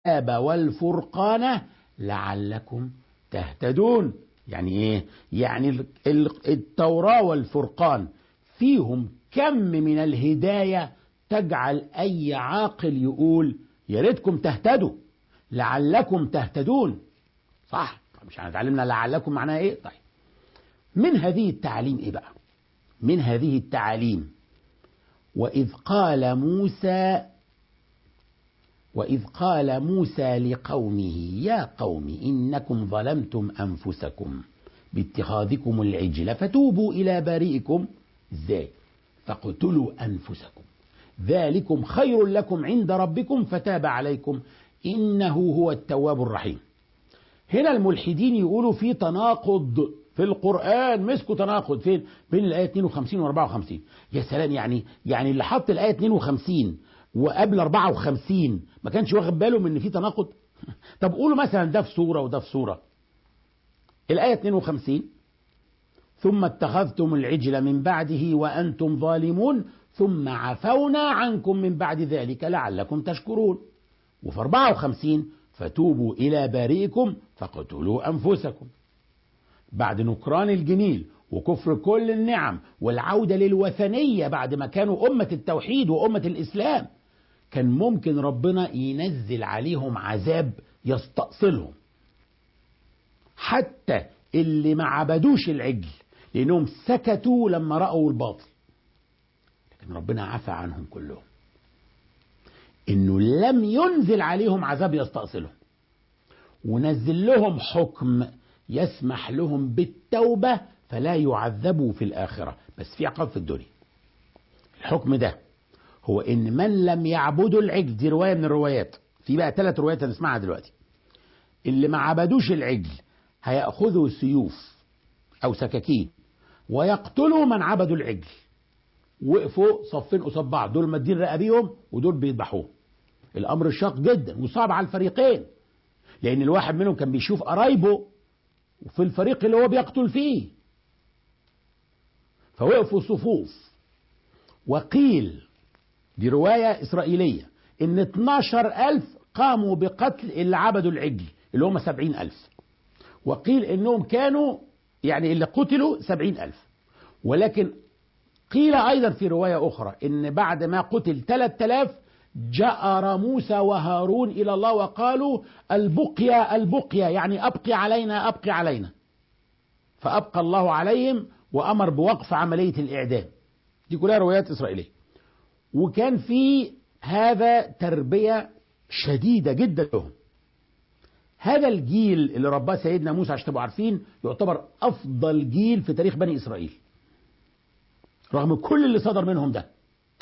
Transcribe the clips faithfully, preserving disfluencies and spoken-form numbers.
والفرقان لعلكم تهتدون. يعني ايه؟ يعني التوراة والفرقان فيهم كم من الهداية تجعل اي عاقل يقول يا ريتكم تهتدوا، لعلكم تهتدون. صح؟ مش هنتعلمنا لعلكم معناها ايه؟ طيب من هذه التعاليم ايه بقى؟ من هذه التعاليم وإذ قال موسى وإذ قال موسى لقومه يا قوم إنكم ظلمتم أنفسكم باتخاذكم العجل فتوبوا إلى بارئكم ازاي؟ فاقتلوا أنفسكم ذلكم خير لكم عند ربكم فتاب عليكم إنه هو التواب الرحيم. هنا الملحدين يقولوا في تناقض في القرآن. مسكوا تناقض فين؟ بين الآية اثنين وخمسين و أربعة وخمسين. يا سلام، يعني يعني اللي حط الآية اثنين وخمسين وقبل أربعة وخمسين ما كانش واخد باله من ان في تناقض؟ طب قولوا مثلا ده في سورة وده في سورة. الآية اثنين وخمسين ثم اتخذتم العجل من بعده وأنتم ظالمون ثم عفونا عنكم من بعد ذلك لعلكم تشكرون. وفي أربعة وخمسين فتوبوا إلى بارئكم فاقتلوا أنفسكم. بعد نكران الجميل وكفر كل النعم والعودة للوثنية بعد ما كانوا أمة التوحيد وأمة الإسلام، كان ممكن ربنا ينزل عليهم عذاب يستأصلهم، حتى اللي ما عبدوش العجل لأنهم سكتوا لما رأوا الباطل، لكن ربنا عفى عنهم كلهم، إنه لم ينزل عليهم عذاب يستأصلهم، ونزل لهم حكم يسمح لهم بالتوبة فلا يعذبوا في الآخرة، بس في عقاب في الدنيا. الحكم ده هو إن من لم يعبدوا العجل، دي رواية من الروايات، في بقى ثلاث روايات هنسمعها دلوقتي، اللي ما عبدوش العجل هيأخذوا سيوف أو سكاكين ويقتلوا من عبدوا العجل. وقفوا صفين قصاد بعض، دول مادين رقابيهم ودول بيذبحوهم. الأمر شاق جدا وصعب على الفريقين، لأن الواحد منهم كان بيشوف قرايبه وفي الفريق اللي هو بيقتل فيه، فوقفوا صفوف. وقيل، دي رواية إسرائيلية، إن اتناشر ألف قاموا بقتل اللي عبدوا العجل اللي هم سبعين ألف، وقيل إنهم كانوا يعني اللي قتلوا سبعين ألف. ولكن قيل أيضا في رواية أخرى إن بعد ما قتل ثلاثة آلاف جأر موسى وهارون إلى الله وقالوا البقية البقية، يعني أبقي علينا أبقي علينا، فأبقى الله عليهم وأمر بوقف عملية الإعدام. دي كلها روايات إسرائيلية. وكان في هذا تربية شديدة جدا لهم. هذا الجيل اللي رباه سيدنا موسى عشان تبقوا عارفين يعتبر أفضل جيل في تاريخ بني إسرائيل، رغم كل اللي صدر منهم ده.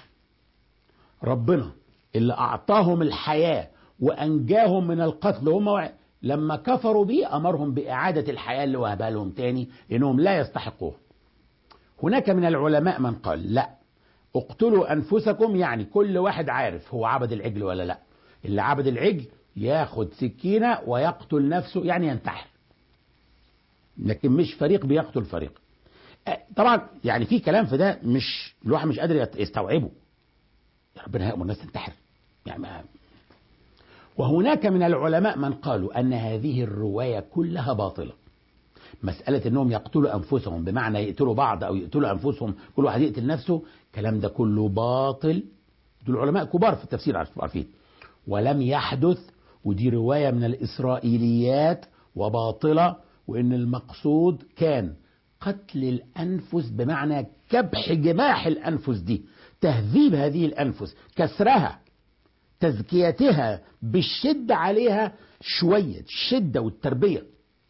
ربنا اللي أعطاهم الحياة وأنجاهم من القتل، هم لما كفروا بيه أمرهم بإعادة الحياة اللي وهبها لهم تاني لأنهم لا يستحقوه. هناك من العلماء من قال لا، اقتلوا أنفسكم، يعني كل واحد عارف هو عبد العجل ولا لا. اللي عبد العجل ياخد سكينة ويقتل نفسه، يعني ينتحر، لكن مش فريق بيقتل فريق. طبعا يعني في كلام في ده مش الواحد مش قادر يستوعبه. يا ربنا هيأمر الناس تنتحر يعني ما. وهناك من العلماء من قالوا أن هذه الرواية كلها باطلة. مسألة أنهم يقتلوا أنفسهم بمعنى يقتلوا بعض أو يقتلوا أنفسهم كل واحد يقتل نفسه، الكلام ده كله باطل. دول علماء كبار في التفسير عارفين، ولم يحدث. ودي رواية من الإسرائيليات وباطلة، وإن المقصود كان قتل الأنفس بمعنى كبح جماح الأنفس دي، تهذيب هذه الأنفس، كسرها، تزكيتها بالشدة عليها شوية الشدة والتربية.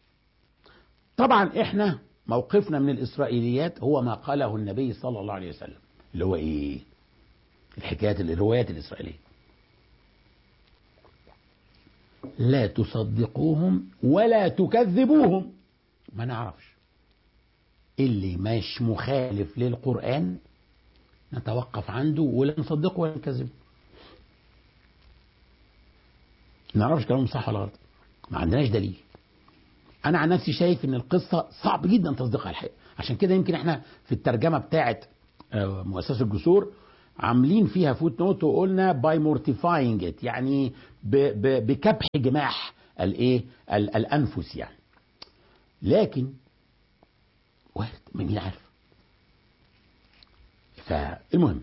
طبعا احنا موقفنا من الإسرائيليات هو ما قاله النبي صلى الله عليه وسلم، اللي هو ايه؟ الحكايات الروايات الإسرائيلية. لا تصدقوهم ولا تكذبوهم. ما نعرفش اللي مش مخالف للقرآن نتوقف عنده ولا نصدقه ولا نكذبه. ما نعرفش كلامهم صح ولا غلط، ما عندناش دليل. انا عن نفسي شايف ان القصة صعب جدا تصديقها الحقيقة. عشان كده يمكن احنا في الترجمة بتاعة مؤسسة الجسور عاملين فيها فوت نوت وقلنا باي مورتيفاينج ات، يعني ب ب بكبح جماح الايه الانفس يعني. لكن وارد، مين عارف. فالمهم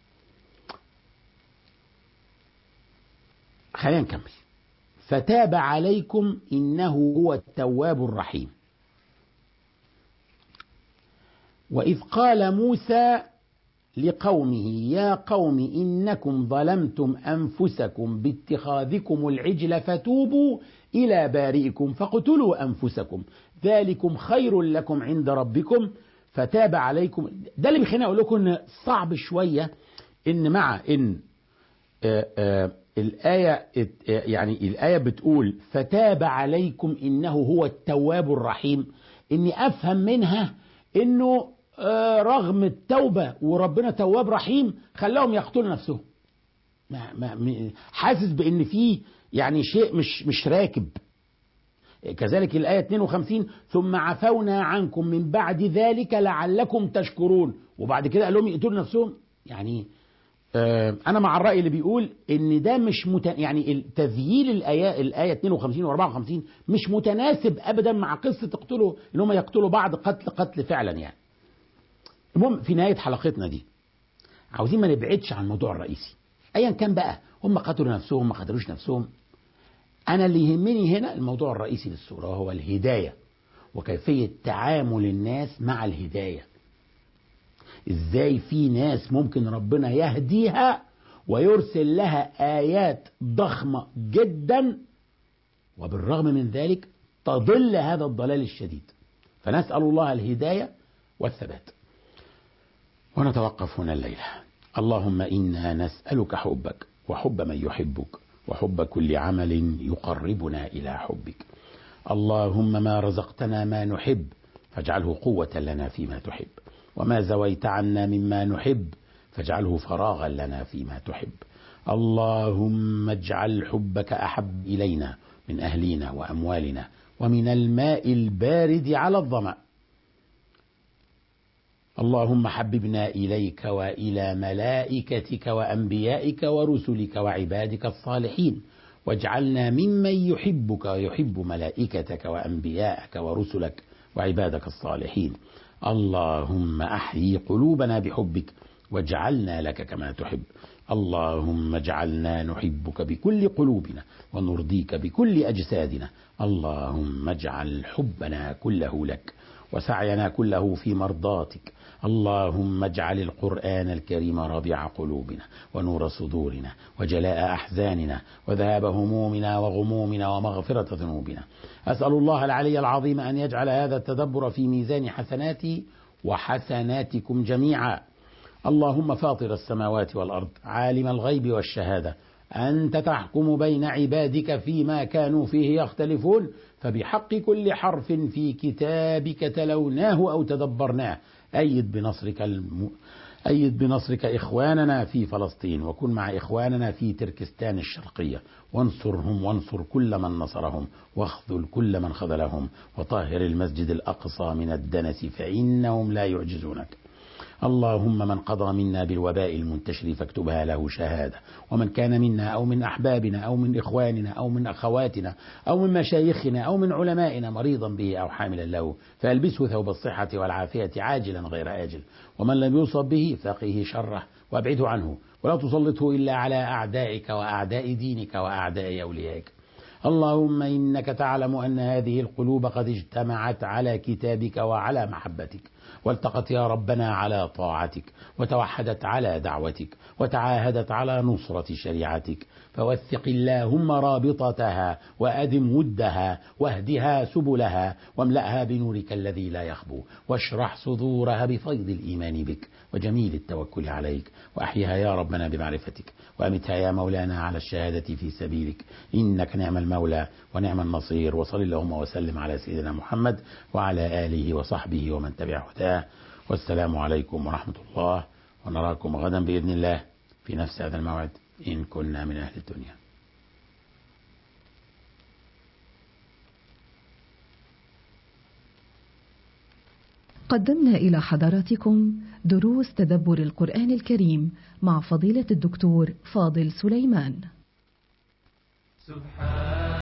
خلينا نكمل. فتاب عليكم إنه هو التواب الرحيم. وإذ قال موسى لقومه يا قوم إنكم ظلمتم أنفسكم باتخاذكم العجل فتوبوا إلى بارئكم فاقتلوا أنفسكم ذلكم خير لكم عند ربكم فتاب عليكم. ده اللي بيخليني أقول لكم إن صعب شوية إن مع إن آآ آآ الآية يعني الآية بتقول فتاب عليكم إنه هو التواب الرحيم، إني أفهم منها إنه رغم التوبة وربنا تواب رحيم خلاهم يقتلوا نفسهم. ما ما حاسس بإن في يعني شيء مش مش راكب. كذلك الآية اثنين وخمسين ثم عفونا عنكم من بعد ذلك لعلكم تشكرون، وبعد كده قال لهم يقتلوا نفسهم. يعني أنا مع الرأي اللي بيقول إن ده مش مت... يعني تذييل الآية الآية اثنين وخمسين وأربعة وخمسين مش متناسب أبدا مع قصة تقتلوا إن هم يقتلوا بعض قتل قتل فعلا يعني. المهم في نهاية حلقتنا دي عاوزين ما نبعدش عن الموضوع الرئيسي أيا كان بقى، هم قتلوا نفسهم ما قتلوش نفسهم. أنا اللي يهمني هنا الموضوع الرئيسي للسورة هو الهداية وكيفية تعامل الناس مع الهداية. ازاي في ناس ممكن ربنا يهديها ويرسل لها آيات ضخمة جدا وبالرغم من ذلك تضل هذا الضلال الشديد. فنسأل الله الهداية والثبات. ونتوقف هنا الليلة. اللهم إنا نسألك حبك وحب من يحبك وحب كل عمل يقربنا إلى حبك. اللهم ما رزقتنا ما نحب فاجعله قوة لنا فيما تحب، وما زويت عنا مما نحب فاجعله فراغا لنا فيما تحب. اللهم اجعل حبك أحب إلينا من أهلنا وأموالنا ومن الماء البارد على الظمأ. اللهم حببنا إليك وإلى ملائكتك وأنبيائك ورسلك وعبادك الصالحين، واجعلنا ممن يحبك ويحب ملائكتك وأنبيائك ورسلك وعبادك الصالحين. اللهم أحيي قلوبنا بحبك واجعلنا لك كما تحب. اللهم اجعلنا نحبك بكل قلوبنا ونرضيك بكل أجسادنا. اللهم اجعل حبنا كله لك وسعينا كله في مرضاتك. اللهم اجعل القرآن الكريم ربيع قلوبنا ونور صدورنا وجلاء أحزاننا وذهاب همومنا وغمومنا ومغفرة ذنوبنا. أسأل الله العلي العظيم أن يجعل هذا التدبر في ميزان حسناتي وحسناتكم جميعا. اللهم فاطر السماوات والأرض عالم الغيب والشهادة أنت تحكم بين عبادك فيما كانوا فيه يختلفون، فبحق كل حرف في كتابك تلوناه أو تدبرناه أيد بنصرك الم... أيد بنصرك إخواننا في فلسطين، وكن مع إخواننا في تركستان الشرقية، وانصرهم وانصر كل من نصرهم، واخذل كل من خذلهم، وطهر المسجد الأقصى من الدنس فإنهم لا يعجزونك. اللهم من قضى منا بالوباء المنتشر فاكتبها له شهادة، ومن كان منا أو من أحبابنا أو من إخواننا أو من أخواتنا أو من مشايخنا أو من علمائنا مريضا به أو حاملا له فألبسه ثوب الصحة والعافية عاجلا غير آجل، ومن لم يصب به فقه شره وابعده عنه، ولا تسلطه إلا على أعدائك وأعداء دينك وأعداء أوليائك. اللهم إنك تعلم أن هذه القلوب قد اجتمعت على كتابك وعلى محبتك، والتقت يا ربنا على طاعتك، وتوحدت على دعوتك، وتعاهدت على نصرة شريعتك، فوثق اللهم رابطتها وأدم ودها واهدها سبلها واملأها بنورك الذي لا يخبو، واشرح صدورها بفيض الإيمان بك وجميل التوكل عليك، وأحيها يا ربنا بمعرفتك، وأمتها يا مولانا على الشهادة في سبيلك، إنك نعم المولى ونعم النصير. وصل اللهم وسلم على سيدنا محمد وعلى آله وصحبه ومن تبع هداه، والسلام عليكم ورحمة الله، ونراكم غدا بإذن الله في نفس هذا الموعد إن كنا من أهل الدنيا. قدمنا إلى حضراتكم دروس تدبر القرآن الكريم مع فضيلة الدكتور فاضل سليمان. سبحان